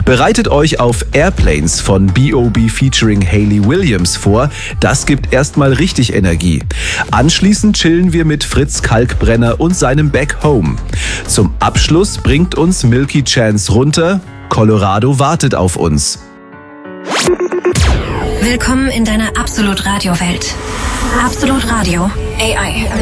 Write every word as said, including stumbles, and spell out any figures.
Bereitet euch auf Airplanes von B O B featuring Hayley Williams vor. Das gibt erstmal richtig Energie. Anschließend chillen wir mit Fritz Kalkbrenner und seinem Back Home. Zum Abschluss bringt uns Milky Chance runter. Colorado wartet auf uns. Willkommen in deiner Absolut Radio Welt. Absolut Radio A I.